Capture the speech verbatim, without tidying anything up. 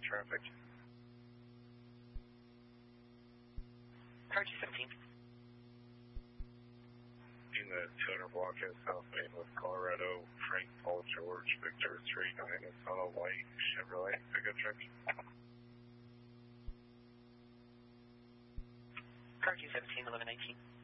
traffic. Car two seventeen. In the two hundred block of South Main with Colorado, Frank Paul George, Victor three nine. It's on a white Chevrolet pickup truck. Car two seventeen, eleven nineteen.